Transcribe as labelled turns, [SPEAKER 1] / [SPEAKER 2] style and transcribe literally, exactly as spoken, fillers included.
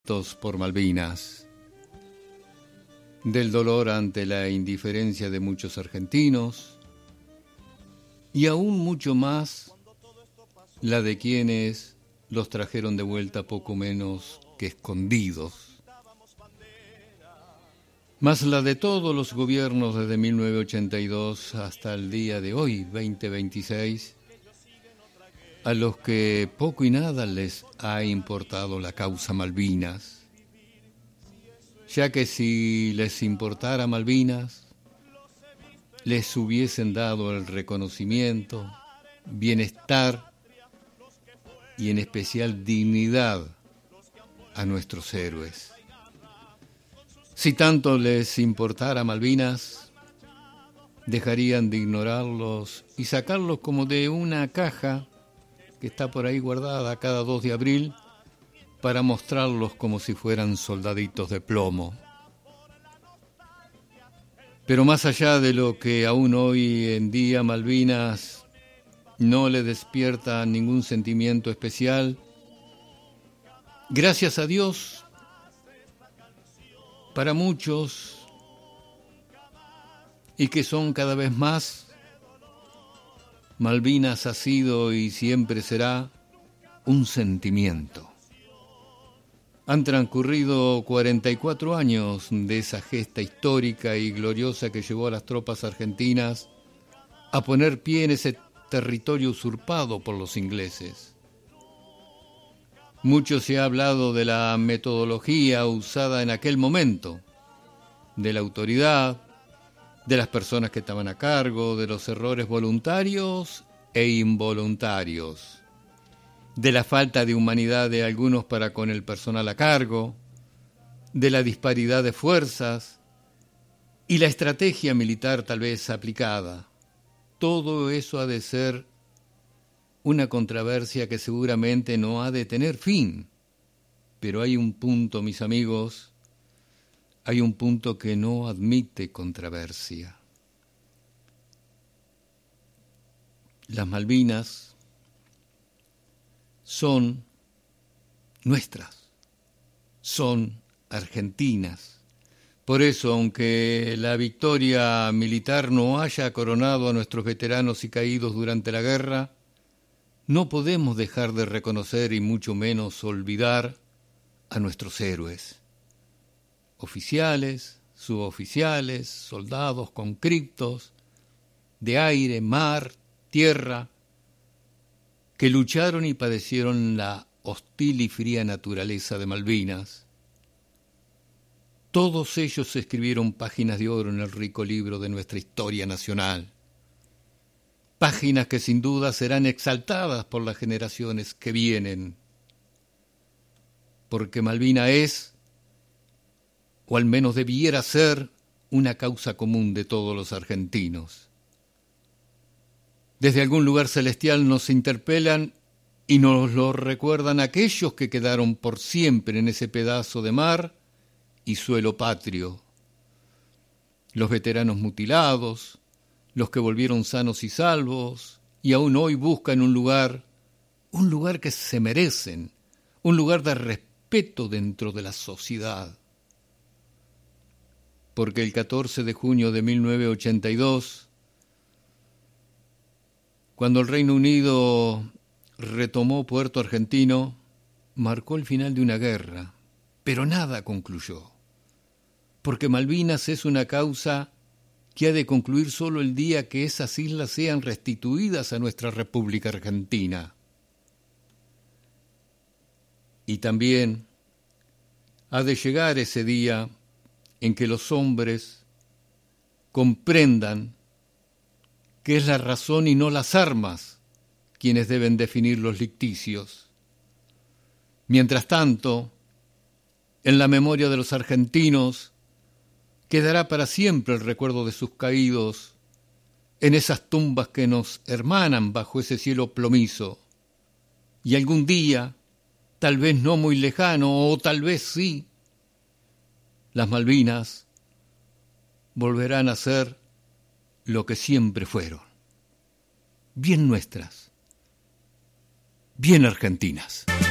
[SPEAKER 1] por Malvinas, del dolor ante la indiferencia de muchos argentinos y aún mucho más la de quienes los trajeron de vuelta poco menos que escondidos, más la de todos los gobiernos desde mil novecientos ochenta y dos hasta el día de hoy, veinte veintiséis, a los que poco y nada les ha importado la causa Malvinas, ya que si les importara Malvinas, les hubiesen dado el reconocimiento, bienestar y en especial dignidad a nuestros héroes. Si tanto les importara Malvinas, dejarían de ignorarlos y sacarlos como de una caja que está por ahí guardada cada dos de abril para mostrarlos como si fueran soldaditos de plomo. Pero más allá de lo que aún hoy en día Malvinas no le despierta ningún sentimiento especial, gracias a Dios, para muchos, y que son cada vez más, Malvinas ha sido y siempre será un sentimiento. Han transcurrido cuarenta y cuatro años de esa gesta histórica y gloriosa que llevó a las tropas argentinas a poner pie en ese territorio usurpado por los ingleses. Mucho se ha hablado de la metodología usada en aquel momento, de la autoridad, de las personas que estaban a cargo, de los errores voluntarios e involuntarios, de la falta de humanidad de algunos para con el personal a cargo, de la disparidad de fuerzas y la estrategia militar tal vez aplicada. Todo eso ha de ser una controversia que seguramente no ha de tener fin, pero hay un punto, mis amigos, hay un punto que no admite controversia. Las Malvinas son nuestras, son argentinas. Por eso, aunque la victoria militar no haya coronado a nuestros veteranos y caídos durante la guerra, no podemos dejar de reconocer y mucho menos olvidar a nuestros héroes. Oficiales, suboficiales, soldados conscriptos, de aire, mar, tierra, que lucharon y padecieron la hostil y fría naturaleza de Malvinas. Todos ellos escribieron páginas de oro en el rico libro de nuestra historia nacional. Páginas que sin duda serán exaltadas por las generaciones que vienen. Porque Malvinas es, o al menos debiera ser, una causa común de todos los argentinos. Desde algún lugar celestial nos interpelan y nos lo recuerdan aquellos que quedaron por siempre en ese pedazo de mar y suelo patrio. Los veteranos mutilados, los que volvieron sanos y salvos y aún hoy buscan un lugar, un lugar que se merecen, un lugar de respeto dentro de la sociedad. Porque el catorce de junio de mil novecientos ochenta y dos, cuando el Reino Unido retomó Puerto Argentino, marcó el final de una guerra, pero nada concluyó, porque Malvinas es una causa que ha de concluir solo el día que esas islas sean restituidas a nuestra República Argentina. Y también ha de llegar ese día en que los hombres comprendan que es la razón y no las armas quienes deben definir los litigiosos. Mientras tanto, en la memoria de los argentinos quedará para siempre el recuerdo de sus caídos en esas tumbas que nos hermanan bajo ese cielo plomizo. Y algún día, tal vez no muy lejano, o tal vez sí, las Malvinas volverán a ser lo que siempre fueron, bien nuestras, bien argentinas.